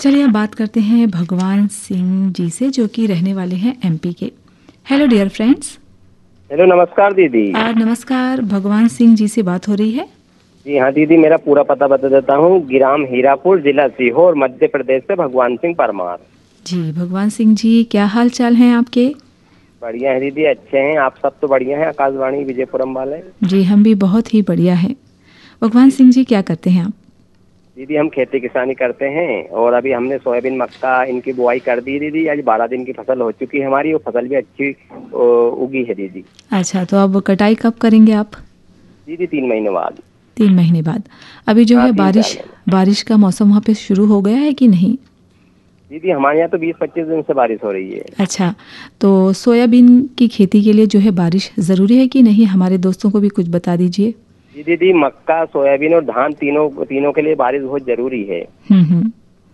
चलिए अब बात करते हैं भगवान सिंह जी से, जो कि रहने वाले हैं एमपी के। Hello dear friends. हेलो, नमस्कार दीदी। नमस्कार, भगवान सिंह जी से बात हो रही है। जी हाँ दीदी, मेरा पूरा पता बता देता हूँ। ग्राम हीरापुर, जिला सीहोर, मध्य प्रदेश से भगवान सिंह परमार। जी भगवान सिंह जी, क्या हाल चाल हैं आपके? बढ़िया है दीदी, अच्छे हैं। आप सब तो बढ़िया हैं, आकाशवाणी विजयपुरम वाले। जी हम भी बहुत ही बढ़िया हैं। भगवान सिंह जी, क्या करते हैं आप? दीदी हम खेती किसानी करते हैं और अभी हमने सोयाबीन मक्का इनकी बुआई कर दी दीदी। आज 12 दिन की फसल हो चुकी है हमारी, और फसल भी अच्छी उगी है दीदी। अच्छा, तो अब कटाई कब करेंगे आप? दीदी 3 महीने बाद। 3 महीने बाद। अभी जो हाँ, है 3-4 महीने। बारिश का मौसम वहाँ पे शुरू हो गया है कि नहीं? दीदी हमारे यहाँ तो 20-25 दिन से बारिश हो रही है। अच्छा, तो सोयाबीन की खेती के लिए जो है बारिश ज़रूरी है कि नहीं? हमारे दोस्तों को भी कुछ बता दीजिए। जी दीदी, मक्का, सोयाबीन और धान तीनों के लिए बारिश बहुत जरूरी है। हम्म।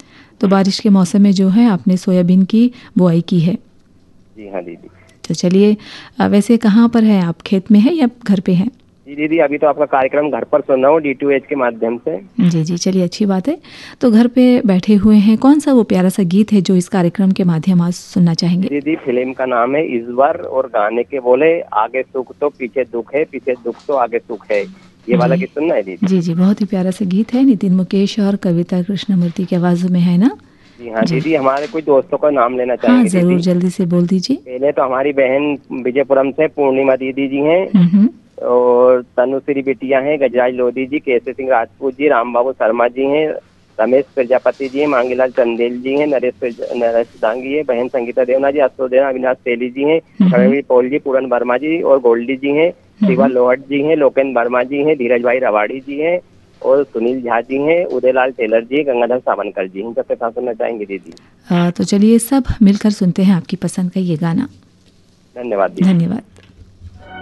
तो बारिश के मौसम में जो है आपने सोयाबीन की बुआई की है। जी हाँ दीदी। तो चलिए, वैसे कहाँ पर है आप, खेत में है या घर पे हैं? जी दीदी, अभी तो आपका कार्यक्रम घर पर सुन रहा हूँ D2H के माध्यम से। जी जी, चलिए अच्छी बात है। तो घर पे बैठे हुए हैं, कौन सा वो प्यारा सा गीत है जो इस कार्यक्रम के माध्यम आज सुनना चाहेंगे? दीदी फिल्म का नाम है ईश्वर, और गाने के बोले आगे सुख तो पीछे दुख है, पीछे दुख तो आगे सुख है। ये वाला जी गीत सुनना है दीदी। जी जी, बहुत ही प्यारा सा गीत है। नितिन मुकेश और कविता कृष्णमूर्ति की आवाज़ों में है ना? जी हाँ जी दीदी, हमारे कुछ दोस्तों का नाम लेना हाँ, चाहेंगे ज़रूर दीदी। जल्दी से बोल दीजिए। पहले तो हमारी बहन विजयपुरम से पूर्णिमा दीदी जी हैं, हम्म। और तनुश्री बिटिया हैं, गजराज लोधी जी, केसरी सिंह राजपूत जी, राम बाबू शर्मा जी हैं, रमेश प्रजापति जी हैं, मांगीलाल चंदेल जी हैं, नरेश दांगी है, बहन संगीता देवना जी, अशोक देवना, अविनाश तेली जी हैं, रवि पौल जी, पूरन वर्मा जी और गोल्डी जी हैं, शिवा लोहट जी हैं, लोकेन्द्र वर्मा जी हैं, धीरज भाई रवाड़ी जी हैं, और सुनील झा जी हैं, उदयलाल टेलर जी, गंगाधर सावनकर जी हैं। सबके साथ सुनना चाहेंगे दीदी। तो चलिए सब मिलकर सुनते हैं आपकी पसंद का ये गाना। धन्यवाद दीदी। धन्यवाद।